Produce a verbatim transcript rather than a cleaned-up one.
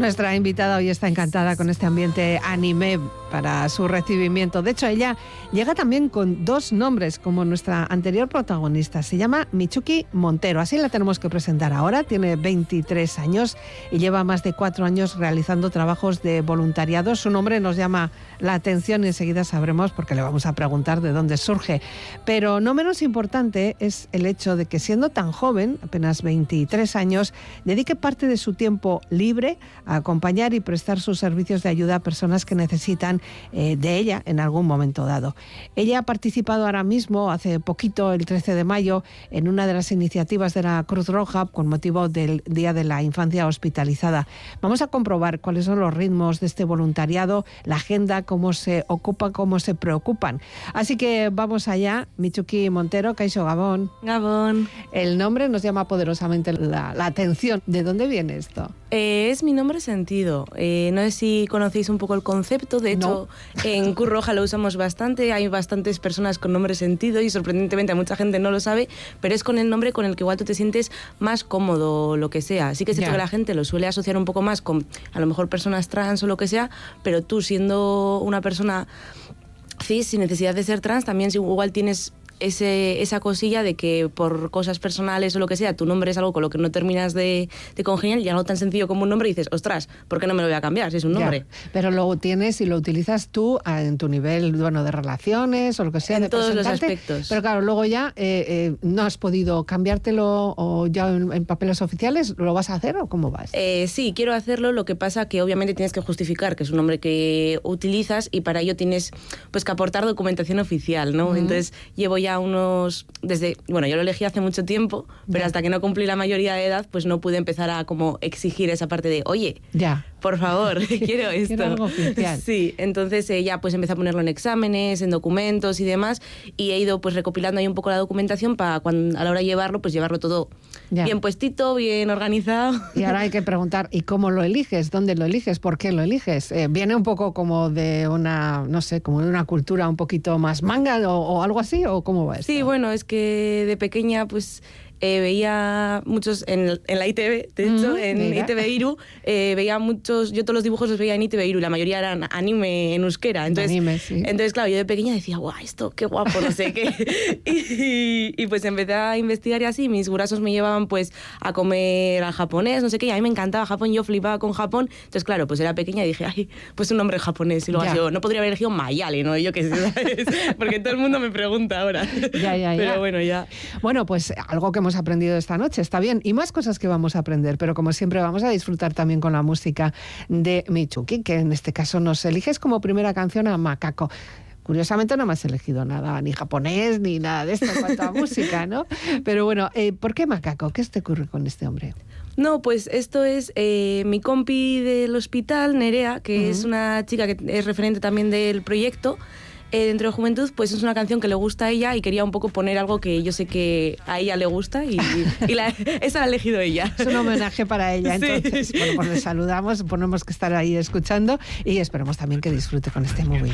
Nuestra invitada hoy está encantada con este ambiente anime para su recibimiento. De hecho, ella llega también con dos nombres, como nuestra anterior protagonista. Se llama Michuki Montero. Así la tenemos que presentar ahora. Tiene veintitrés años y lleva más de cuatro años realizando trabajos de voluntariado. Su nombre nos llama la atención y enseguida sabremos, porque le vamos a preguntar de dónde surge. Pero no menos importante es el hecho de que, siendo tan joven, apenas veintitrés años, dedique parte de su tiempo libre a acompañar y prestar sus servicios de ayuda a personas que necesitan eh, de ella en algún momento dado. Ella ha participado ahora mismo, hace poquito, el trece de mayo, en una de las iniciativas de la Cruz Roja con motivo del Día de la Infancia Hospitalizada. Vamos a comprobar cuáles son los ritmos de este voluntariado, la agenda, cómo se ocupan, cómo se preocupan. Así que vamos allá. Michuki Montero, Kaixo Gabón. Gabón. El nombre nos llama poderosamente la, la atención. ¿De dónde viene esto? Eh, es mi nombre sentido. Eh, no sé si conocéis un poco el concepto. De hecho, no. En Cruz Roja lo usamos bastante. Hay bastantes personas con nombre sentido y sorprendentemente a mucha gente no lo sabe, pero es con el nombre con el que igual tú te sientes más cómodo o lo que sea. Sí que es cierto que la gente lo suele asociar un poco más con a lo mejor personas trans o lo que sea, pero tú, siendo una persona cis sin necesidad de ser trans, también igual tienes Ese, esa cosilla de que por cosas personales o lo que sea, tu nombre es algo con lo que no terminas de, de congeniar, y algo tan sencillo como un nombre, y dices, ostras, ¿por qué no me lo voy a cambiar si es un nombre? Ya, pero lo tienes y lo utilizas tú en tu nivel, bueno, de relaciones o lo que sea. En de todos los aspectos. Pero claro, luego ya eh, eh, no has podido cambiártelo, o ya en, en papeles oficiales, ¿lo vas a hacer o cómo vas? Eh, sí, quiero hacerlo, lo que pasa que obviamente tienes que justificar que es un nombre que utilizas, y para ello tienes pues que aportar documentación oficial, ¿no? Uh-huh. Entonces llevo ya unos, desde, bueno, yo lo elegí hace mucho tiempo, pero ya. Hasta que no cumplí la mayoría de edad, pues no pude empezar a como exigir esa parte de, oye, ya. por favor, quiero esto. Quiero algo oficial. Sí, entonces eh, ya pues empecé a ponerlo en exámenes, en documentos y demás, y he ido pues recopilando ahí un poco la documentación para cuando a la hora de llevarlo, pues llevarlo todo ya. bien puestito, bien organizado. Y ahora hay que preguntar, ¿y cómo lo eliges? ¿Dónde lo eliges? ¿Por qué lo eliges? Eh, ¿Viene un poco como de una, no sé, como de una cultura un poquito más manga o, o algo así? ¿O cómo va esto? Sí, bueno, es que de pequeña pues eh, veía muchos en, en la I T V, de hecho, mm, en mira. I T V Iru, eh, veía muchos, yo todos los dibujos los veía en I T V Iru, la mayoría eran anime en euskera. Entonces, anime, sí. entonces claro, yo de pequeña decía, guau, esto, qué guapo, no sé qué. y, y pues empecé a investigar y así, mis gurasos me llevaban pues a comer al japonés, no sé qué, y a mí me encantaba Japón, yo flipaba con Japón. Entonces claro, pues era pequeña y dije, ay, pues un nombre japonés, y luego así, no podría haber elegido Mayale, ¿no? Yo qué sé, ¿sabes? Porque todo el mundo me pregunta ahora. Ya, ya, Pero ya. bueno, ya. Bueno, pues algo que hemos aprendido esta noche, está bien, y más cosas que vamos a aprender, pero como siempre vamos a disfrutar también con la música de Michuki, que en este caso nos eliges como primera canción a Macaco. Curiosamente no me has elegido nada, ni japonés, ni nada de esto en cuanto a música, ¿no? Pero bueno, eh, ¿por qué Macaco? ¿Qué te ocurre con este hombre? No, pues esto es eh, mi compi del hospital, Nerea, que uh-huh. es una chica que es referente también del proyecto. Eh, dentro de Juventud, pues es una canción que le gusta a ella, y quería un poco poner algo que yo sé que a ella le gusta, y, y la, esa la ha elegido ella. Es un homenaje para ella. Entonces, sí. Bueno, pues le saludamos, ponemos que estar ahí escuchando, y esperemos también que disfrute con este móvil.